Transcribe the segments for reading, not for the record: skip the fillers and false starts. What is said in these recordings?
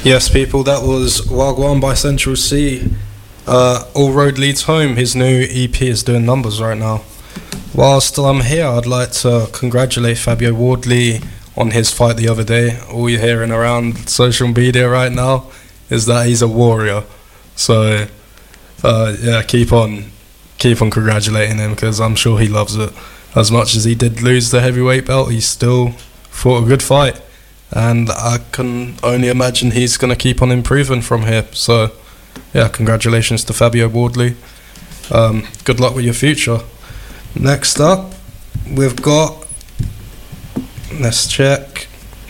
Yes, people, that was Wagwan by Central C. All Road Leads Home. His new EP is doing numbers right now. Whilst I'm here, I'd like to congratulate Fabio Wardley on his fight the other day. All you're hearing around social media right now is that he's a warrior. So, yeah, keep on congratulating him, because I'm sure he loves it. As much as he did lose the heavyweight belt, he still fought a good fight. And I can only imagine he's going to keep on improving from here. So, yeah, congratulations to Fabio Wardley. Good luck with your future. Next up, we've got... Let's check.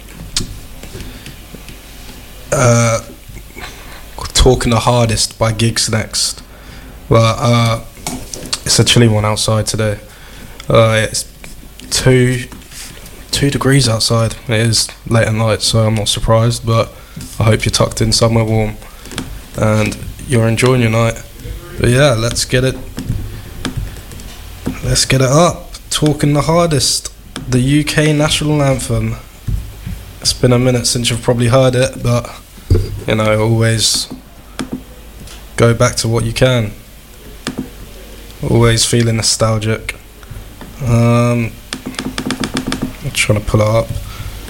Talking the Hardest by Gigs next. Well, it's a chilly one outside today. It's 2 degrees outside. It is late at night, so I'm not surprised, but I hope you're tucked in somewhere warm and you're enjoying your night. But yeah, let's get it up. Talking the Hardest, the UK national anthem. It's been a minute since you've probably heard it, but you know, always go back to what you can. Always feeling nostalgic. I'm trying to pull it up.